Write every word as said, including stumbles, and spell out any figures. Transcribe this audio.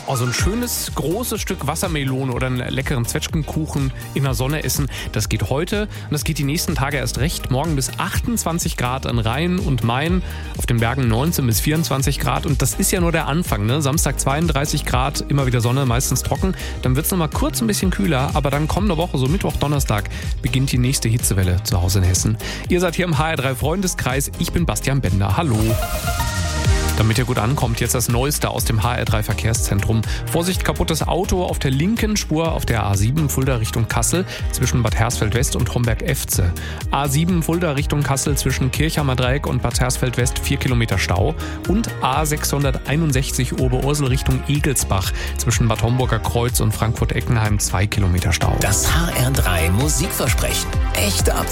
Oh, so ein schönes, großes Stück Wassermelone oder einen leckeren Zwetschgenkuchen in der Sonne essen, das geht heute und das geht die nächsten Tage erst recht. Morgen bis achtundzwanzig Grad an Rhein und Main, auf den Bergen neunzehn bis vierundzwanzig Grad und das ist ja nur der Anfang. Ne? Samstag zweiunddreißig Grad, immer wieder Sonne, meistens trocken. Dann wird es nochmal kurz ein bisschen kühler, aber dann kommende Woche, so Mittwoch, Donnerstag, beginnt die nächste Hitzewelle zu Hause in Hessen. Ihr seid hier im H R drei Freundeskreis, ich bin Bastian Bender. Hallo. Damit ihr gut ankommt, jetzt das Neueste aus dem H R drei Verkehrszentrum. Vorsicht, kaputtes Auto auf der linken Spur auf der A sieben Fulda Richtung Kassel zwischen Bad Hersfeld West und Homberg-Efze. A sieben Fulda Richtung Kassel zwischen Kirchhammer Dreieck und Bad Hersfeld West vier Kilometer Stau. Und A sechshunderteinundsechzig Oberursel Richtung Egelsbach zwischen Bad Homburger Kreuz und Frankfurt-Eckenheim zwei Kilometer Stau. Das H R drei Musikversprechen. Echte Ab